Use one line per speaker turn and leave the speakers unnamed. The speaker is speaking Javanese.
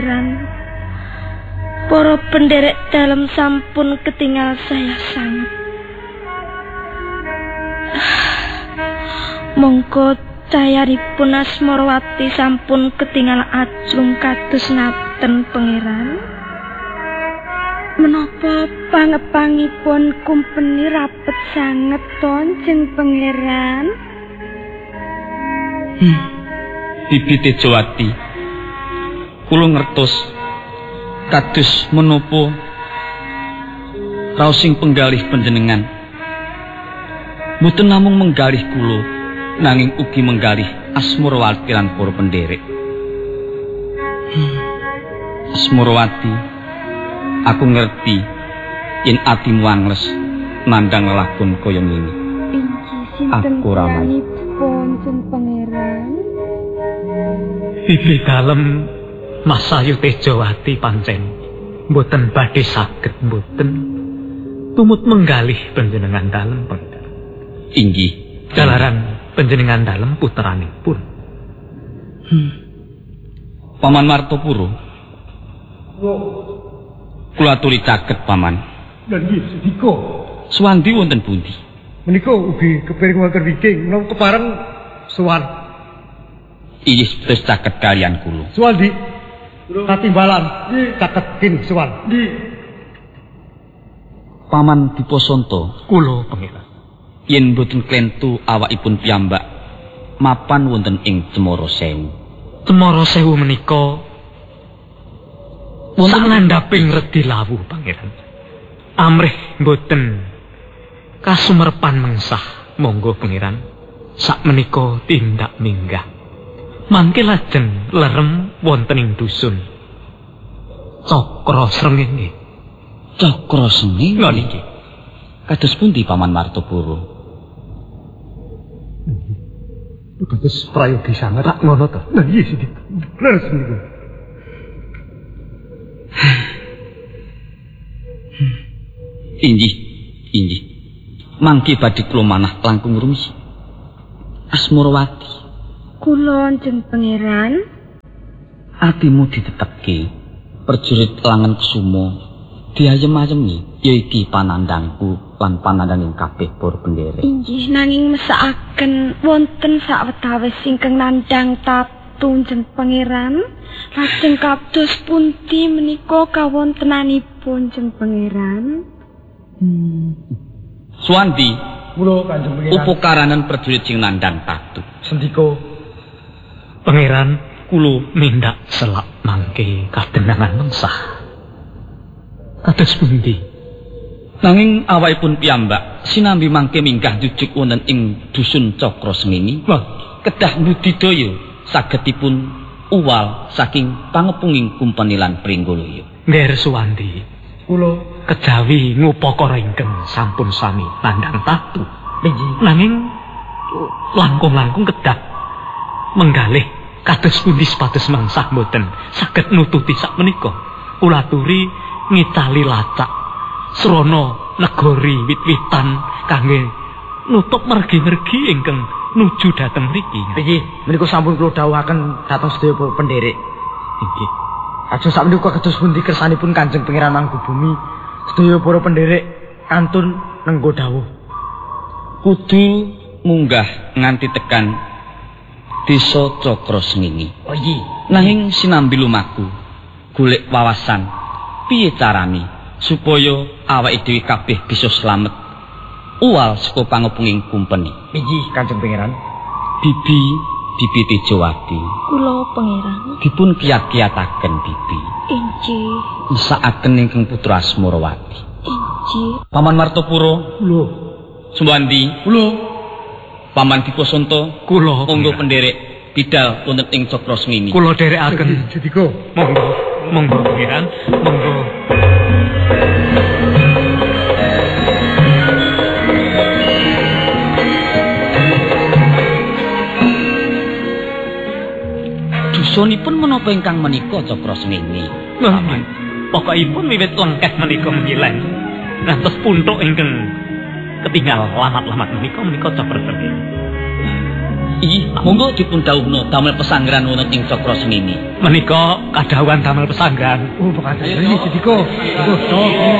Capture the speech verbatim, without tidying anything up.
Para penderek dalam sampun ketinggal saya sangat. Monggo cahyanipun Asmarawati sampun ketinggal ajrung kados ngaten pangeran. Menapa pangepangipun kumpeni rapet sanget ton jeng pangeran?
Hmm. Bibi Tejowati, kula ngertos kados menapa raosing penggalih panjenengan mboten namung menggalih kula nanging ugi menggalih Asmarawati lan para penderek. Hmm. Asmarawati, aku ngerti yen atimu angles nandhang lelakon kaya ngene. Aku ramai ponjen pangeran.
Bibi dalem Mas Ayu Tejowati pancen mboten badhe saged mboten tumut menggalih panjenengan dalem pangeran.
Inggih,
jalaran panjenengan dalem puteranipun.
Hmm. Paman Martopuro. Kula aturi caket paman.
Lha nggih sedika.
Suwandi wonten pundi?
Menika ugi kepiring wonten wiking menawa kepareng sowan.
Inggih terus caket kalian kula.
Suwandi. Katimbalan caketin sowan. Nggih.
Paman Diposonto,
kula pangeran.
Yen boten klentu awakipun piyambak mapan wonten ing Cemara Sewu.
Cemara Sewu menika wonten ngandhaping Redi Lawu pangeran. Amrih mboten kasumerepan mengsah monggo pangeran sak menika tindak minggah. Mangke lajeng lerem wonten ing dusun Cakra Srengenge.
Cakra Srengenge
lha niki
kados pundi Paman Martopuro?
Kados prayogi sanget tak ngono to. Lah iya sih. Leres niku.
Inggih, inggih. Mangke badhe kula manah langkung rumisi. Asmarawati,
kula jeng pangeran.
Atimu ditetekke, perjurit langen Kusuma diayem-ayemi ya iki panandangku lan panandanging kabeh para penderek.
Inggih, nanging mesakaken wonten sawetawis ingkang nandhang tatu jeng pangeran. Lajeng kados pundi menika kawontenanipun jeng pangeran?
Hmm. Suwandi,
kula Kanjeng Pangeran.
Upakaranen prajurit sing nandhang tatu.
Sendika
pangeran kula mindak selak mangke kadenangan mengsah. Kados pundi?
Nanging awakipun piyambak sinambi mangke minggah jujuk wonten ing dusun Cakra Srengenge. Kedah budidaya sagedipun uwal saking pangepunging kumpeni lan pringgolaya.
Nger Suwandi, kula kejawi ngupakara ingkang sampun sami nandhang tatu. Nanging langkung-langkung kedah menggalih kados pundi sepados mengsah mboten saged nututi sak menika. Kula aturi ngitali lacak srana negori wit-witan kangge nutup mergi-mergi ingkang nuju dhateng mriki.
Nggih, menika sampun kula dawuhaken dhateng sedaya para penderek.
Nggih.
Ajeng sak menika kados pundi kersanipun Kanjeng Pangeran Mangkubumi, sedaya para penderek kantun nenggo dawuh.
Kudu munggah nganti tekan Desa Cakra Srengenge.
Oh iya.
Nanging sinambi lumaku golek wawasan piye carane supaya awake dhewe kabeh bisa slamet uwal saka pangepunging kumpeni.
Nggih, Kanjeng Pangeran.
Bibi, Bibi Tejowati.
Kula pangeran.
Dipun kiyat-kiyataken Bibi.
Inggih.
Mesakaken ingkang putra Asmarawati.
Inggih.
Paman Martopuro.
Kula.
Suwandi.
Kula.
Paman Diposonto.
Kula.
Monggo penderek bidal wonten ing Cakra Srengenge.
Kula dherekaken.
Sedika.
Monggo. Monggo pangeran. Monggo.
Dusunipun menapa ingkang menika Cakra Srengenge?
Paman, pokokipun wiwit lengkeh menika mengileng. Ngantos puntuk ingkang ketinggal lamat-lamat menika menika Cakra Srengenge.
Iya, monggo dipun dawuhna damel pesanggrahan wonten ing Cakra Sengenge.
Menika kadhawuhan damel pesanggrahan.
Oh, pekaten. Iya, Sidiko. Oh,